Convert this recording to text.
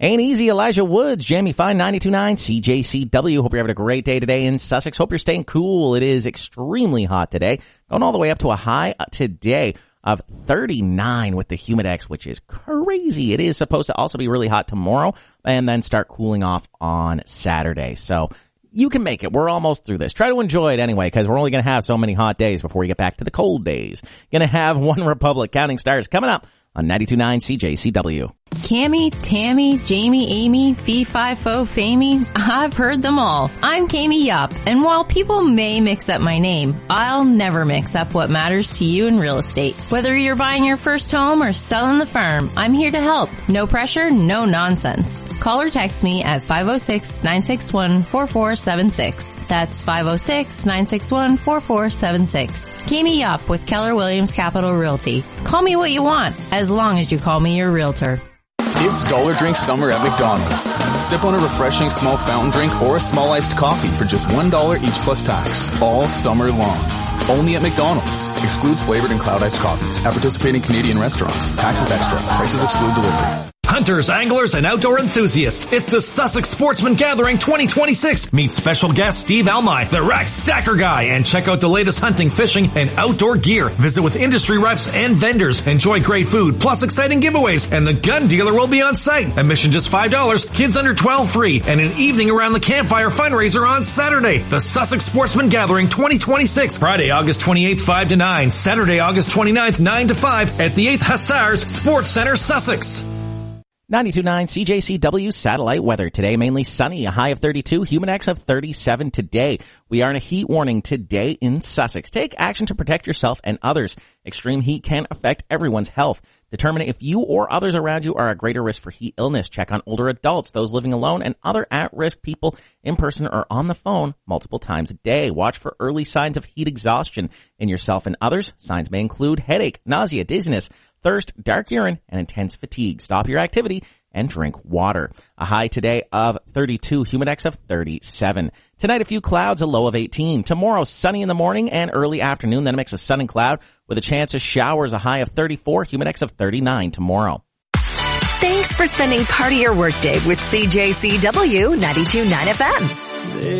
Ain't easy, Elijah Woods, Jamie Fine, 92.9 CJCW. Hope you're having a great day today in Sussex. Hope you're staying cool. It is extremely hot today, going all the way up to a high today of 39 with the Humidex, which is crazy. It is supposed to also be really hot tomorrow and then start cooling off on Saturday. So you can make it. We're almost through this. Try to enjoy it anyway, because we're only going to have so many hot days before we get back to the cold days. Going to have One Republic Counting Stars coming up on 92.9 CJCW. Cammy, Tammy, Jamie, Amy, Fee, Fi, Fo, Famey, I've heard them all. I'm Cammy Yup, and while people may mix up my name, I'll never mix up what matters to you in real estate. Whether you're buying your first home or selling the farm, I'm here to help. No pressure, no nonsense. Call or text me at 506-961-4476. That's 506-961-4476. Cammy Yup with Keller Williams Capital Realty. Call me what you want, as long as you call me your realtor. It's Dollar Drink Summer at McDonald's. Sip on a refreshing small fountain drink or a small iced coffee for just $1 each plus tax, all summer long. Only at McDonald's. Excludes flavored and cloud iced coffees at participating Canadian restaurants. Taxes extra. Prices exclude delivery. Hunters, anglers, and outdoor enthusiasts, it's the Sussex Sportsman Gathering 2026. Meet special guest Steve Almy, the Rack Stacker Guy, and check out the latest hunting, fishing, and outdoor gear. Visit with industry reps and vendors. Enjoy great food, plus exciting giveaways, and the gun dealer will be on site. Admission just $5, kids under 12 free, and an evening around the campfire fundraiser on Saturday. The Sussex Sportsman Gathering 2026. Friday, August 28th, 5 to 9. Saturday, August 29th, 9 to 5 at the 8th Hussars Sports Center, Sussex. 92.9 CJCW satellite weather. Today, mainly sunny, a high of 32, Humidex of 37 today. We are in a heat warning today in Sussex. Take action to protect yourself and others. Extreme heat can affect everyone's health. Determine if you or others around you are at greater risk for heat illness. Check on older adults, those living alone, and other at-risk people in person or on the phone multiple times a day. Watch for early signs of heat exhaustion in yourself and others. Signs may include headache, nausea, dizziness, thirst, dark urine, and intense fatigue. Stop your activity and drink water. A high today of 32, Humidex of 37. Tonight, a few clouds, a low of 18. Tomorrow, sunny in the morning and early afternoon, then a mix of sun and cloud with a chance of showers, a high of 34, Humidex of 39 tomorrow. Thanks for spending part of your workday with CJCW 92.9 FM.